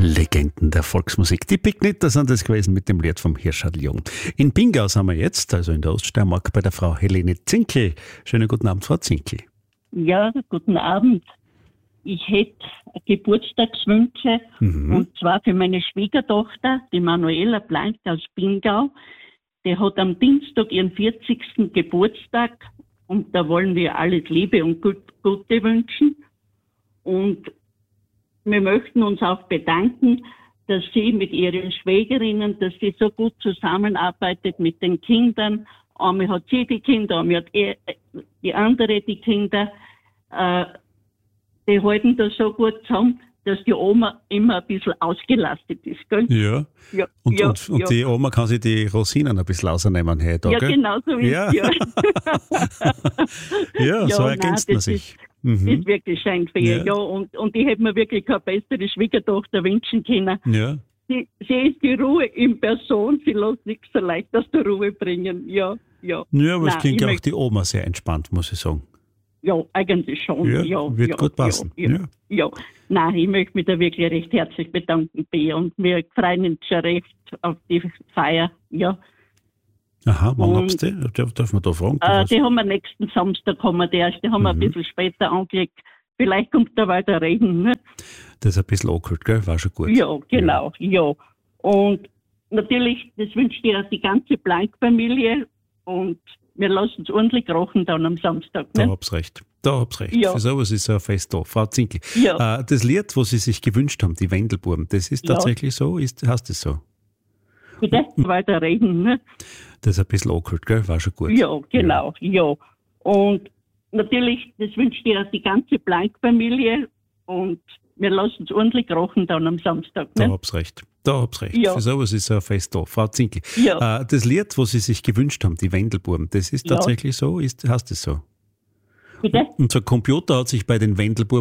Legenden der Volksmusik. Die Pigniter sind das gewesen mit dem Lied vom Hirschadl-Jung. In Pingau sind wir jetzt, also in der Oststeiermark, bei der Frau Helene Zinkel. Schönen guten Abend, Frau Zinkel. Ja, guten Abend. Ich hätte Geburtstagswünsche, und zwar für meine Schwiegertochter, die Manuela Blank aus Pingau. Die hat am Dienstag ihren 40. Geburtstag und da wollen wir alles Liebe und Gute wünschen. Und wir möchten uns auch bedanken, dass sie mit ihren Schwägerinnen, dass sie so gut zusammenarbeitet mit den Kindern. Einmal hat sie die Kinder, einmal hat die andere die Kinder. Die halten das so gut zusammen, dass die Oma immer ein bisschen ausgelastet ist, gell? Ja. Ja. Und die Oma kann sich die Rosinen ein bisschen rausnehmen heute, ja, gell? Genau so ist Ja. es, ja. Ja, so ergänzt man sich. Ist wirklich schön für ihr, Ja. ja. Und ich hätte mir wirklich keine bessere Schwiegertochter wünschen können. Ja. Sie ist die Ruhe in Person, sie lässt nichts so leicht aus der Ruhe bringen, ja. Ja, aber es Nein, klingt ich ja auch die Oma sehr entspannt, muss ich sagen. Ja, eigentlich schon. Ja, wird gut passen. Ja. Nein, ich möchte mich da wirklich recht herzlich bedanken bei ihr und wir freuen uns schon recht auf die Feier. Ja. Aha, wann hab's die? Darf man da fragen? Die haben wir nächsten Samstag, die haben wir ein bisschen später angelegt. Vielleicht kommt da weiter Regen. Ne? Das ist ein bisschen awkward, gell? War schon gut. Ja, genau, ja. Und natürlich, das wünscht ihr die ganze Blank-Familie und wir lassen uns ordentlich rochen dann am Samstag. Da Ne? hab's recht. Ja. Für sowas ist so ein Fest da. Frau Zinkel, Ja. das Lied, was Sie sich gewünscht haben, die Wendelbuben, das ist tatsächlich so? Heißt das so? Bitte? Weiter Regen. Ne? Das ist ein bisschen awkward, gell? War schon gut. Ja, genau, ja. Und natürlich, das wünscht ihr die ganze Blank-Familie und wir lassen uns ordentlich rochen dann am Samstag. Da Ne? hab's recht. Ja. Für sowas ist so ein Fest da. Frau Zinkel, Ja. das Lied, was Sie sich gewünscht haben, die Wendelbuben, das ist tatsächlich so? Heißt das so? Bitte? Unser Computer hat sich bei den Wendelbuben